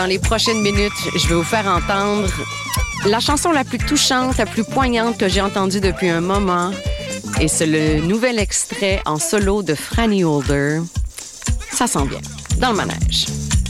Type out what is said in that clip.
Dans les prochaines minutes, je vais vous faire entendre la chanson la plus touchante, la plus poignante que j'ai entendue depuis un moment. Et c'est le nouvel extrait en solo de Franny Holder. Ça sent bien. Dans le manège.